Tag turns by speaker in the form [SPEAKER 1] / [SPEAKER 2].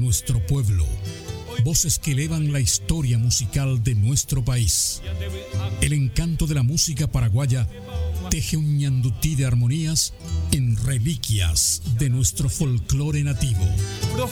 [SPEAKER 1] nuestro pueblo. Voces que elevan la historia musical de nuestro país. El encanto de la música paraguaya teje un ñandutí de armonías en reliquias de nuestro folclore nativo.